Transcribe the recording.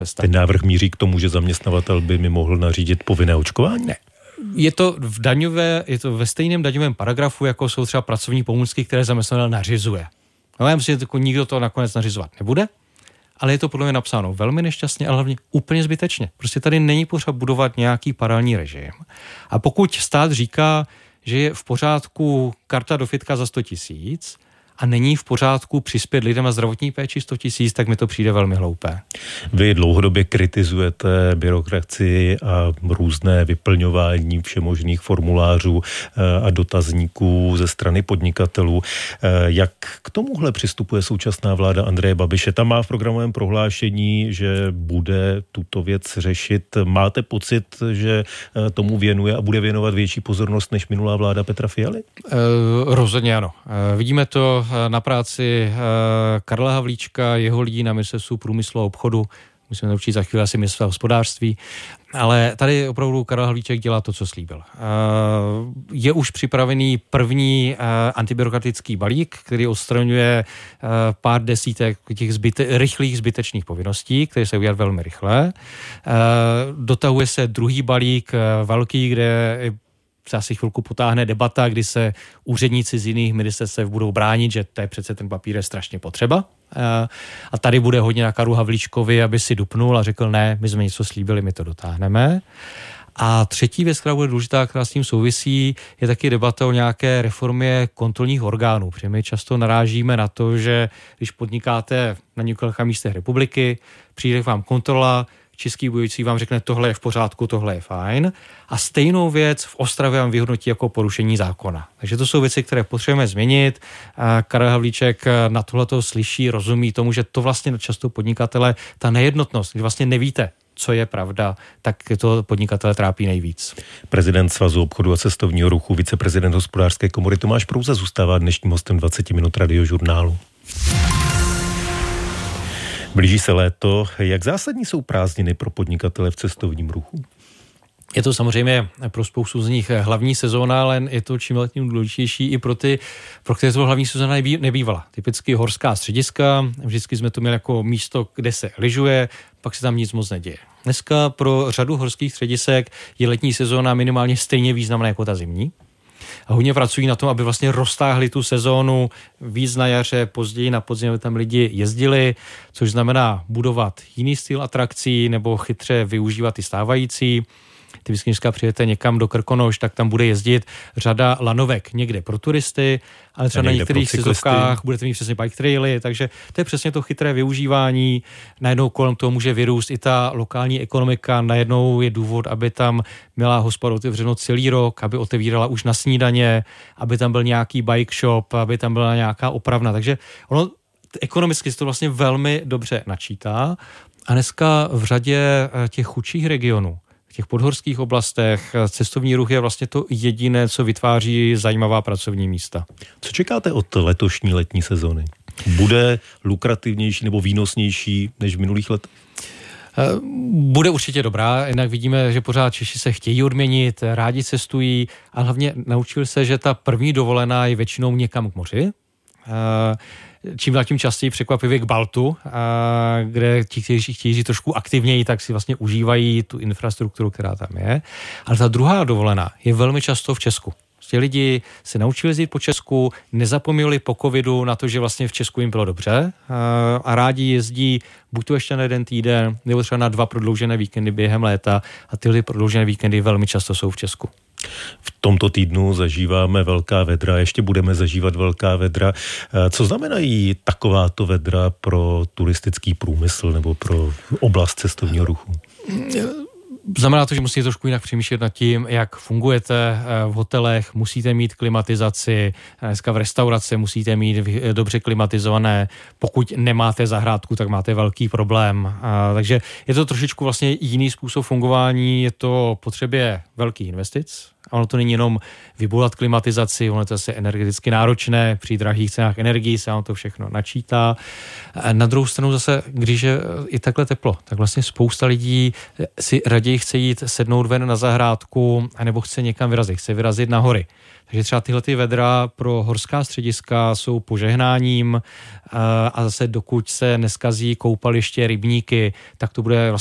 Ten návrh míří k tomu, že zaměstnavatel by mi mohl nařídit povinné očkování? Ne. Je to ve stejném daňovém paragrafu, jako jsou třeba pracovní pomůcky, které zaměstnavatel nařizuje. No, já myslím, že nikdo to nakonec nařizovat nebude, ale je to podle mě napsáno velmi nešťastně, ale hlavně úplně zbytečně. Prostě tady není potřeba budovat nějaký paralelní režim. A pokud stát říká, že je v pořádku karta do fitka za 100 000 a není v pořádku přispět lidem na zdravotní péči 100 000, tak mi to přijde velmi hloupé. Vy dlouhodobě kritizujete byrokracii a různé vyplňování všemožných formulářů a dotazníků ze strany podnikatelů. Jak k tomuhle přistupuje současná vláda Andreje Babiše? Ta má v programovém prohlášení, že bude tuto věc řešit. Máte pocit, že tomu věnuje a bude věnovat větší pozornost než minulá vláda Petra Fialy? Rozhodně ano. Vidíme to na práci Karla Havlíčka, jeho lidí na ministerstvu průmyslu a obchodu. Musíme určitě za chvíli asi ministerstva hospodářství. Ale tady opravdu Karel Havlíček dělá to, co slíbil. Je už připravený první antibyrokratický balík, který odstraňuje pár desítek těch rychlých zbytečných povinností, které se udělat velmi rychle. Dotahuje se druhý balík velký, kde se asi chvilku potáhne debata, kdy se úředníci z jiných ministerstev budou bránit, že to je přece ten papír je strašně potřeba. A tady bude hodně na Karlu Havlíčkovi, aby si dupnul a řekl ne, my jsme něco slíbili, my to dotáhneme. A třetí věc, která bude důležitá, která s tím souvisí, je taky debata o nějaké reformě kontrolních orgánů. Protože my často narážíme na to, že když podnikáte na několika místech republiky, přijde k vám kontrola, český bojující vám řekne, tohle je v pořádku, tohle je fajn. A stejnou věc v Ostravě vám vyhodnotí jako porušení zákona. Takže to jsou věci, které potřebujeme změnit. Karel Havlíček na tohleto slyší, rozumí tomu, že to vlastně často podnikatele, ta nejednotnost, když vlastně nevíte, co je pravda, tak to podnikatele trápí nejvíc. Prezident Svazu obchodu a cestovního ruchu, viceprezident Hospodářské komory Tomáš Prouza zůstává dnešním hostem 20 minut Radiožurnálu. Blíží se léto. Jak zásadní jsou prázdniny pro podnikatele v cestovním ruchu? Je to samozřejmě pro spoustu z nich hlavní sezóna, ale je to čím dál tím důležitější i pro které to hlavní sezóna nebývala. Typicky horská střediska, vždycky jsme to měli jako místo, kde se lyžuje, pak se tam nic moc neděje. Dneska pro řadu horských středisek je letní sezóna minimálně stejně významná jako ta zimní. A hodně pracují na tom, aby vlastně roztáhli tu sezónu víc na jaře, později na podzim, aby tam lidi jezdili, což znamená budovat jiný styl atrakcí nebo chytře využívat ty stávající. Ty když přijete někam do Krkonoš, tak tam bude jezdit řada lanovek někde pro turisty, ale třeba na některých sezónkách budete mít přesně bike traily, takže to je přesně to chytré využívání. Najednou kolem toho může vyrůst i ta lokální ekonomika, najednou je důvod, aby tam měla hospoda otevřeno celý rok, aby otevírala už na snídaně, aby tam byl nějaký bike shop, aby tam byla nějaká opravna, takže ono ekonomicky se to vlastně velmi dobře načítá a dneska v řadě těch chudších regionů, v těch podhorských oblastech cestovní ruch je vlastně to jediné, co vytváří zajímavá pracovní místa. Co čekáte od letošní letní sezóny? Bude lukrativnější nebo výnosnější než v minulých letech? Bude určitě dobrá, jinak vidíme, že pořád Češi se chtějí odměnit, rádi cestují a hlavně naučili se, že ta první dovolená je většinou někam k moři. Čím dál tím častěji překvapivě k Baltu, kde ti, kteří chtějí trošku aktivněji, tak si vlastně užívají tu infrastrukturu, která tam je. Ale ta druhá dovolená je velmi často v Česku. Ti lidi se naučili jezdit po Česku, nezapomněli po covidu na to, že vlastně v Česku jim bylo dobře a rádi jezdí buď to ještě na jeden týden, nebo třeba na 2 prodloužené víkendy během léta a tyhle prodloužené víkendy velmi často jsou v Česku. V tomto týdnu zažíváme velká vedra, ještě budeme zažívat velká vedra. Co znamenají takováto vedra pro turistický průmysl nebo pro oblast cestovního ruchu? Znamená to, že musíte trošku jinak přemýšlet nad tím, jak fungujete v hotelech, musíte mít klimatizaci, dneska v restauraci musíte mít dobře klimatizované, pokud nemáte zahrádku, tak máte velký problém. Takže je to trošičku vlastně jiný způsob fungování, je to potřebě velkých investic, A ono to není jenom vybulat klimatizaci, ono to je zase energeticky náročné, při drahých cenách energií se vám to všechno načítá. Na druhou stranu zase, když je i takhle teplo, tak vlastně spousta lidí si raději chce jít sednout ven na zahrádku, anebo chce někam vyrazit, chce vyrazit na hory. Takže třeba tyhle ty vedra pro horská střediska jsou požehnáním a zase dokud se neskazí koupaliště, rybníky, tak to bude